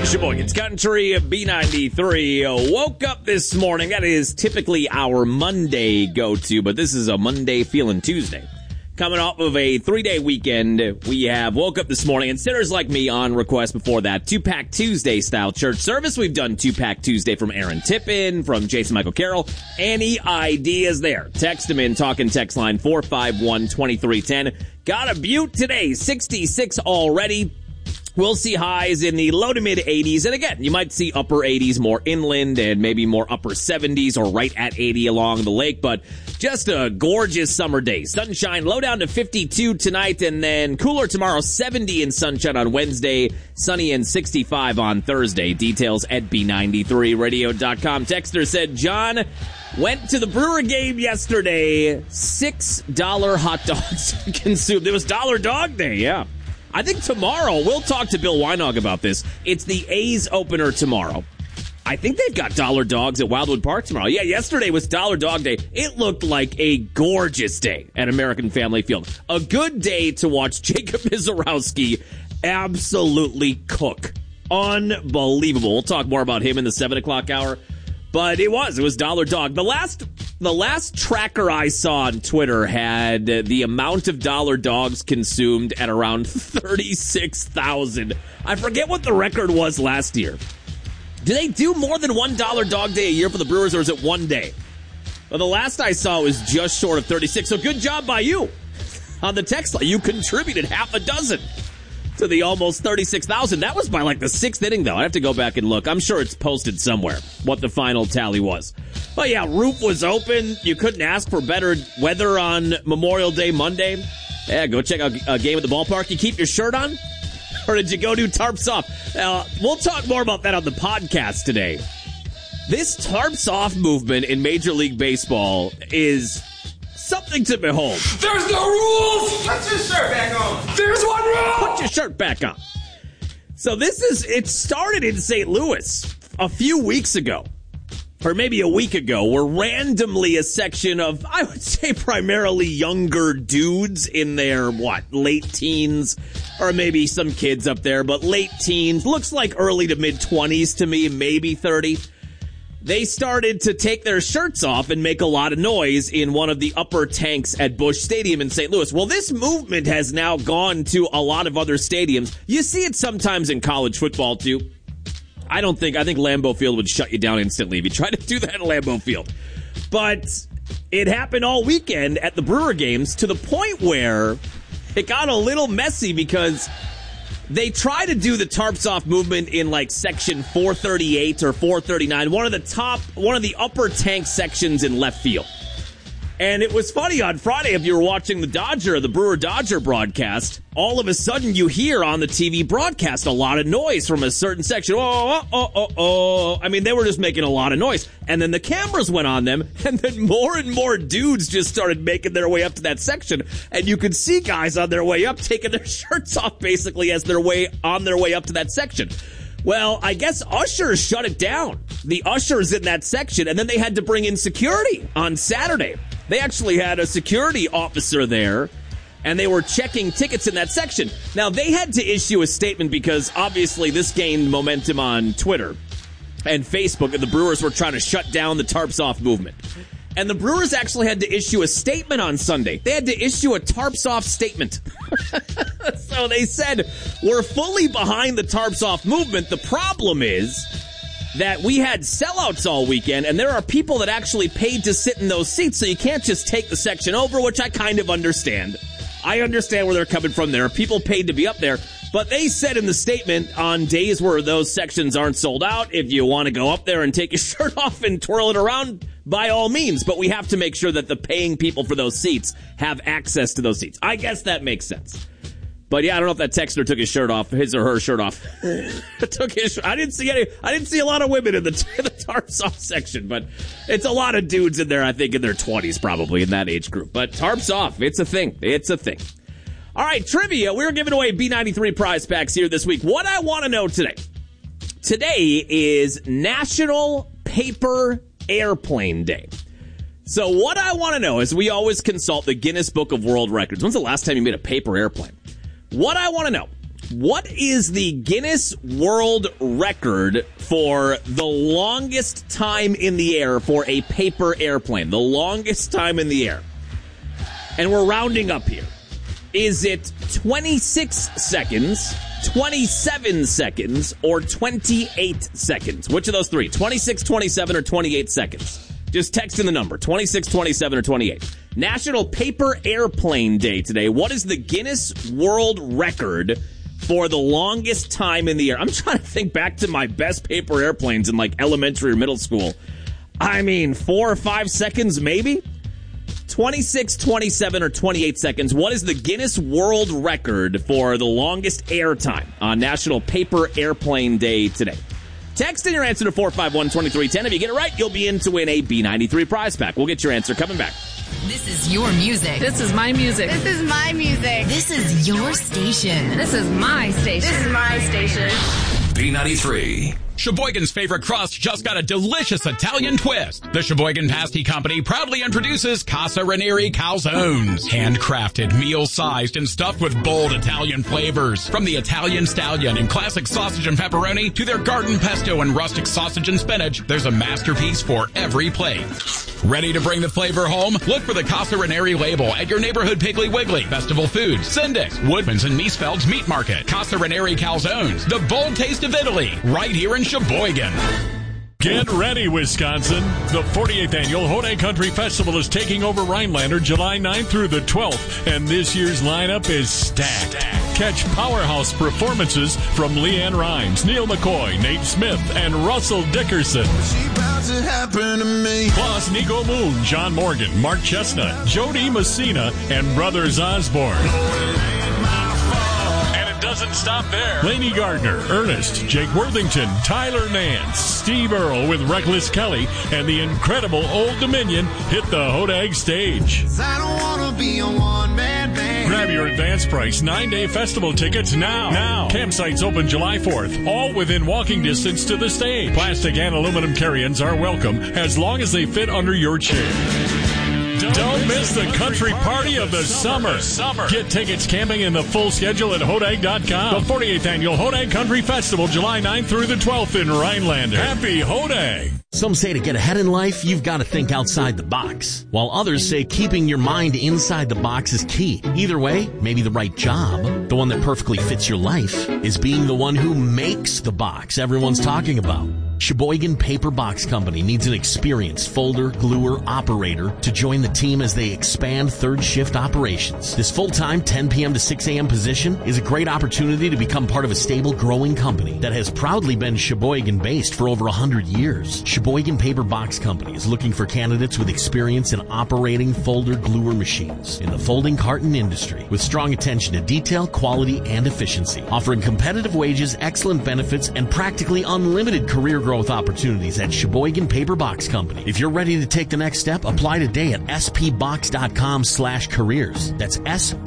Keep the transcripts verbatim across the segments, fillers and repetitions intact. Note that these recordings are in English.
Sheboygan's Country, B ninety-three. Woke up this morning. That is typically our Monday go-to, but this is a Monday feeling Tuesday. Coming off of a three-day weekend, we have woke up this morning, and sinners like me on request before that, Two-Pack Tuesday style church service. We've done Two-Pack Tuesday from Aaron Tippin, from Jason Michael Carroll. Any ideas there? Text them in, talking text line four five one, two three one zero. Got a Butte today, sixty-six already. We'll see highs in the low to mid eighties. And again, you might see upper eighties more inland and maybe more upper seventies or right at eighty along the lake. But just a gorgeous summer day. Sunshine, low down to fifty-two tonight, and then cooler tomorrow, seventy and sunshine on Wednesday, sunny and sixty-five on Thursday. Details at B ninety-three radio dot com. Texter said, John went to the Brewer game yesterday. six dollar hot dogs consumed. It was Dollar Dog Day, yeah. I think tomorrow, we'll talk to Bill Weinog about this. It's the A's opener tomorrow. I think they've got Dollar Dogs at Wildwood Park tomorrow. Yeah, yesterday was Dollar Dog Day. It looked like a gorgeous day at American Family Field. A good day to watch Jacob Mizorowski absolutely cook. Unbelievable. We'll talk more about him in the seven o'clock hour. But it was. It was Dollar Dog. The last the last tracker I saw on Twitter had the amount of Dollar Dogs consumed at around thirty-six thousand. I forget what the record was last year. Do they do more than one Dollar Dog Day a year for the Brewers, or is it one day? Well, the last I saw was just short of thirty-six. So good job by you on the text line. You contributed half a dozen to the almost thirty-six thousand. That was by like the sixth inning, though. I have to go back and look. I'm sure it's posted somewhere what the final tally was. But yeah, roof was open. You couldn't ask for better weather on Memorial Day Monday. Yeah, go check out a game at the ballpark. You keep your shirt on? Or did you go do tarps off? Uh, we'll talk more about that on the podcast today. This tarps off movement in Major League Baseball is something to behold. There's no rules! Put your shirt back on. There's one rule! Put your shirt back on. So this is, it started in Saint Louis a few weeks ago, or maybe a week ago, where randomly a section of, I would say primarily younger dudes in their, what, late teens, or maybe some kids up there, but late teens, looks like early to mid-twenties to me, maybe thirty. They started to take their shirts off and make a lot of noise in one of the upper tanks at Busch Stadium in Saint Louis. Well, this movement has now gone to a lot of other stadiums. You see it sometimes in college football, too. I don't think, I think Lambeau Field would shut you down instantly if you try to do that at Lambeau Field. But it happened all weekend at the Brewer games to the point where it got a little messy because they try to do the tarps off movement in like section four thirty-eight or four thirty-nine, one of the top, one of the upper tank sections in left field. And it was funny on Friday, if you were watching the Dodger, the Brewer Dodger broadcast, all of a sudden you hear on the T V broadcast a lot of noise from a certain section. Oh, oh, oh, oh. I mean, they were just making a lot of noise. And then the cameras went on them, and then more and more dudes just started making their way up to that section. And you could see guys on their way up taking their shirts off basically as their way on their way up to that section. Well, I guess ushers shut it down. The ushers in that section, and then they had to bring in security on Saturday. They actually had a security officer there, and they were checking tickets in that section. Now, they had to issue a statement because, obviously, this gained momentum on Twitter and Facebook, and the Brewers were trying to shut down the tarps off movement. And the Brewers actually had to issue a statement on Sunday. They had to issue a tarps off statement. So they said, we're fully behind the tarps off movement. The problem is that we had sellouts all weekend, and there are people that actually paid to sit in those seats, so you can't just take the section over, which I kind of understand. I understand where they're coming from. There are people paid to be up there, but they said in the statement, on days where those sections aren't sold out, if you want to go up there and take your shirt off and twirl it around, by all means, but we have to make sure that the paying people for those seats have access to those seats. I guess that makes sense. But yeah, I don't know if that texter took his shirt off, his or her shirt off. took his. I didn't see any. I didn't see a lot of women in the, the tarps off section, but it's a lot of dudes in there. I think in their twenties, probably in that age group. But tarps off, it's a thing. It's a thing. All right, trivia. We're giving away B ninety-three prize packs here this week. What I want to know today. Today is National Paper Airplane Day. So what I want to know is, we always consult the Guinness Book of World Records. When's the last time you made a paper airplane? What I want to know, What is the Guinness World Record for the longest time in the air for a paper airplane? The longest time in the air. And we're rounding up here. Is it twenty-six seconds, twenty-seven seconds, or twenty-eight seconds? Which of those three? twenty-six, twenty-seven, or twenty-eight seconds? Just text in the number, twenty-six, twenty-seven, or twenty-eight. National Paper Airplane Day today. What is the Guinness World Record for the longest time in the air? I'm trying to think back to my best paper airplanes in like elementary or middle school. I mean, four or five seconds maybe? twenty-six, twenty-seven, or twenty-eight seconds. What is the Guinness World Record for the longest air time on National Paper Airplane Day today? Text in your answer to four five one, two three one zero. If you get it right, you'll be in to win a B ninety-three prize pack. We'll get your answer coming back. This is your music. This is my music. This is my music. This is your station. This is my station. This is my station. B ninety-three. Sheboygan's favorite crust just got a delicious Italian twist. The Sheboygan Pasty Company proudly introduces Casa Ranieri Calzones. Handcrafted, meal-sized, and stuffed with bold Italian flavors. From the Italian Stallion and classic sausage and pepperoni to their garden pesto and rustic sausage and spinach, there's a masterpiece for every plate. Ready to bring the flavor home? Look for the Casa Ranieri label at your neighborhood Piggly Wiggly, Festival Foods, Syndex, Woodman's, and Miesfeld's Meat Market. Casa Ranieri Calzones, the bold taste of Italy, right here in Sheboygan. Get ready, Wisconsin. The forty-eighth Annual Hodag Country Festival is taking over Rhinelander July ninth through the twelfth, and this year's lineup is stacked. Catch powerhouse performances from Leanne Rimes, Neil McCoy, Nate Smith, and Russell Dickerson. Plus, Nico Moon, John Morgan, Mark Chestnut, Jody Messina, and Brothers Osborne. Doesn't stop there. Lainey Gardner, Ernest, Jake Worthington, Tyler Nance, Steve Earle with Reckless Kelly, and the incredible Old Dominion hit the Hodag stage. I don't want to be a one-man band. Grab your advance price nine-day festival tickets now. Now. Campsites open July fourth, all within walking distance to the stage. Plastic and aluminum carry-ins are welcome as long as they fit under your chair. Don't miss the country party of the summer. Get tickets, camping, and the full schedule at Hodag dot com. The forty-eighth Annual Hodag Country Festival, July ninth through the twelfth in Rhinelander. Happy Hodag! Some say to get ahead in life, you've got to think outside the box, while others say keeping your mind inside the box is key. Either way, maybe the right job, the one that perfectly fits your life, is being the one who makes the box everyone's talking about. Sheboygan Paper Box Company needs an experienced folder, gluer, operator to join the team as they expand third shift operations. This full-time ten p.m. to six a.m. position is a great opportunity to become part of a stable, growing company that has proudly been Sheboygan-based for over one hundred years. Sheboygan Paper Box Company is looking for candidates with experience in operating folder gluer machines in the folding carton industry with strong attention to detail, quality, and efficiency, offering competitive wages, excellent benefits, and practically unlimited career growth opportunities at Sheboygan Paper Box Company. If you're ready to take the next step, apply today at spbox.com slash careers. That's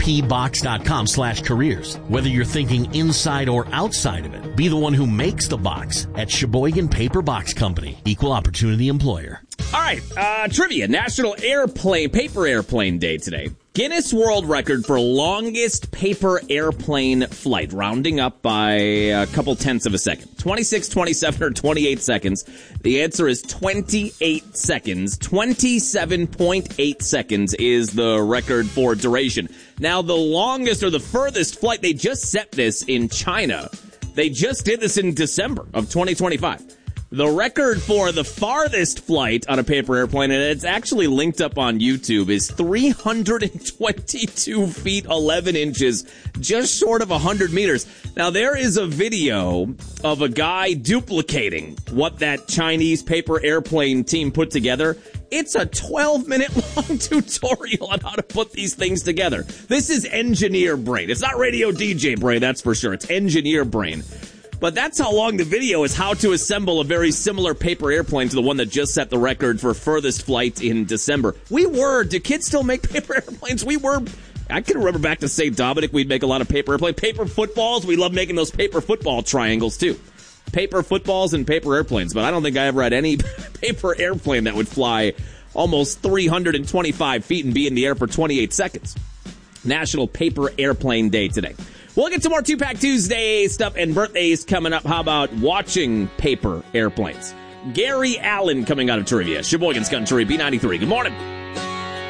spbox.com slash careers. Whether you're thinking inside or outside of it, be the one who makes the box at Sheboygan Paper Box Company. Equal opportunity employer. All right, uh, trivia. National Airplane Paper Airplane Day today. Guinness World Record for longest paper airplane flight, rounding up by a couple tenths of a second. twenty-six, twenty-seven, or twenty-eight seconds. The answer is twenty-eight seconds. twenty-seven point eight seconds is the record for duration. Now, the longest or the furthest flight, they just set this in China. They just did this in December of twenty twenty-five. The record for the farthest flight on a paper airplane, and it's actually linked up on YouTube, is three hundred twenty-two feet, eleven inches, just short of one hundred meters. Now, there is a video of a guy duplicating what that Chinese paper airplane team put together. It's a twelve minute long tutorial on how to put these things together. This is engineer brain. It's not radio D J brain, that's for sure. It's engineer brain. But that's how long the video is, how to assemble a very similar paper airplane to the one that just set the record for furthest flight in December. We were, do kids still make paper airplanes? We were, I can remember back to Saint Dominic, we'd make a lot of paper airplanes. Paper footballs, we love making those paper football triangles too. Paper footballs and paper airplanes, but I don't think I ever had any paper airplane that would fly almost three hundred twenty-five feet and be in the air for twenty-eight seconds. National Paper Airplane Day today. We'll get some more Two-Pack Tuesday stuff and birthdays coming up. How about watching paper airplanes? Gary Allen coming out of trivia. Sheboygan's Country, B ninety-three. Good morning.